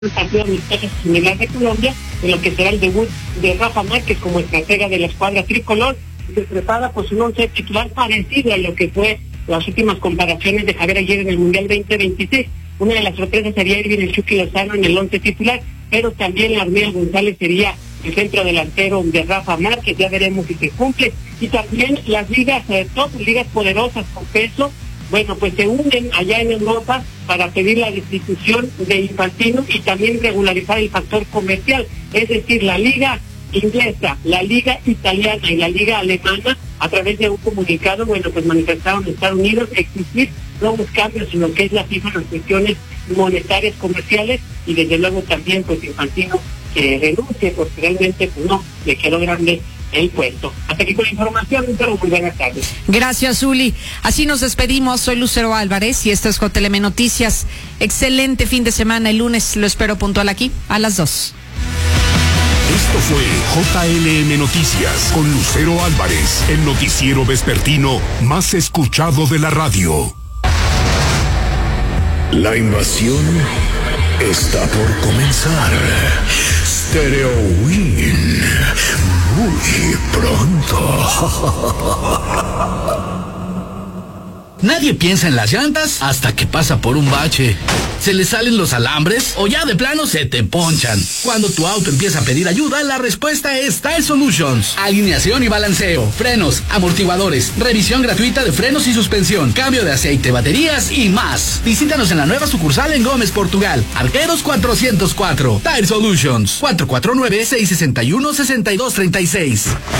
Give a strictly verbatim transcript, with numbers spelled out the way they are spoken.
un partido amistoso similar de Colombia, en lo que será el debut de Rafa Márquez como estratega de la escuadra tricolor, que prepara pues un once titular parecido a lo que fue las últimas comparaciones de Javier Aguirre en el Mundial veinte veintiséis. Una de las sorpresas sería Irving el Chucky Lozano en el once titular, pero también Armel González sería el centro delantero de Rafa Márquez, ya veremos si se cumple. Y también las ligas eh, top, ligas poderosas con peso, bueno, pues se unen allá en Europa para pedir la destitución de Infantino y también regularizar el factor comercial, es decir, la liga inglesa, la liga italiana y la liga alemana, a través de un comunicado, bueno, pues manifestaron en Estados Unidos exigir nuevos cambios en lo que es la FIFA en las cuestiones monetarias comerciales, y desde luego también pues Infantino que renuncie, porque realmente pues no, le quedó grande el puesto. Hasta aquí con la información, pero muy buenas tardes. Gracias, Zuli. Así nos despedimos. Soy Lucero Álvarez y esto es J L M Noticias. Excelente fin de semana. El lunes lo espero puntual aquí a las dos. Esto fue J L M Noticias con Lucero Álvarez, el noticiero vespertino más escuchado de la radio. La invasión está por comenzar. Stereo Win. Muy pronto. Nadie piensa en las llantas hasta que pasa por un bache. ¿Se le salen los alambres o ya de plano se te ponchan? Cuando tu auto empieza a pedir ayuda, la respuesta es Tire Solutions. Alineación y balanceo, frenos, amortiguadores, revisión gratuita de frenos y suspensión, cambio de aceite, baterías y más. Visítanos en la nueva sucursal en Gómez, Portugal. Arqueros cuatrocientos cuatro. Tire Solutions. cuatro cuatro nueve, seis seis uno, seis dos tres seis.